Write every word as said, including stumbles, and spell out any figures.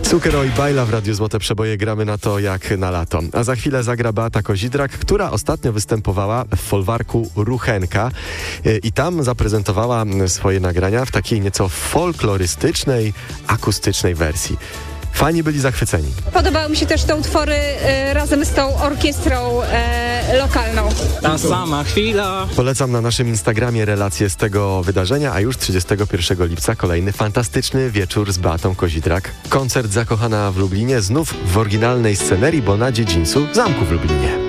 Cukero i Bajla w Radiu Złote Przeboje, gramy na to jak na lato. A za chwilę zagra Beata Kozidrak, która ostatnio występowała w folwarku Ruchenka i tam zaprezentowała swoje nagrania w takiej nieco folklorystycznej, akustycznej wersji. Fani byli zachwyceni. Podobały mi się też te utwory e, razem z tą orkiestrą e, lokalną. Ta sama chwila. Polecam na naszym Instagramie relacje z tego wydarzenia, a już trzydziestego pierwszego lipca kolejny fantastyczny wieczór z Beatą Kozidrak. Koncert Zakochana w Lublinie, znów w oryginalnej scenerii, bo na dziedzińcu Zamku w Lublinie.